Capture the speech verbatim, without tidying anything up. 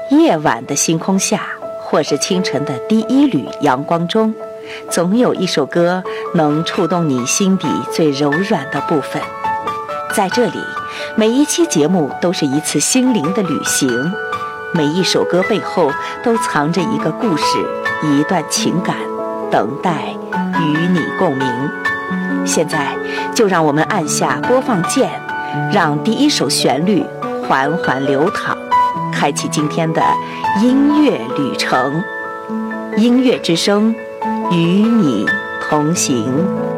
夜晚的星空下，或是清晨的第一缕阳光中，总有一首歌能触动你心底最柔软的部分。在这里，每一期节目都是一次心灵的旅行，每一首歌背后都藏着一个故事，一段情感，等待与你共鸣。现在就让我们按下播放键，让第一首旋律缓缓流淌，开启今天的音乐旅程。音乐之声，与你同行。